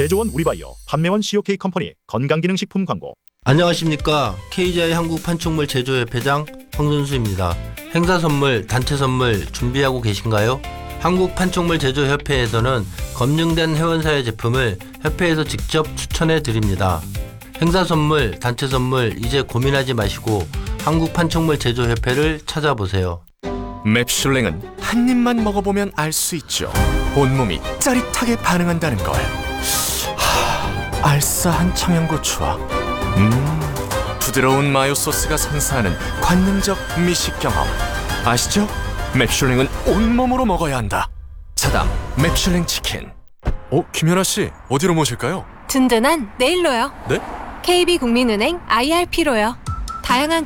제조원 우리바이오, 판매원 COK 컴퍼니 건강기능식품 광고. 안녕하십니까. KGI 한국판촉물 제조협회장 황선수입니다. 행사 선물, 단체 선물 준비하고 계신가요? 한국판촉물 제조협회에서는 검증된 회원사의 제품을 협회에서 직접 추천해 드립니다. 행사 선물, 단체 선물 이제 고민하지 마시고 한국판촉물 제조협회를 찾아보세요. 맵슐랭은 한 입만 먹어보면 알 수 있죠. 온몸이 짜릿하게 반응한다는 걸. 알싸한 청양고추와 부드러운 마요 소스가 선사하는 관능적 미식 경험. 아시죠? 맵슐랭은 온몸으로 먹어야 한다. 사당 맵슐랭 치킨. 김연아 씨, 어디로 모실까요? 든든한 내일로요. 네? KB국민은행 IRP로요. 다양한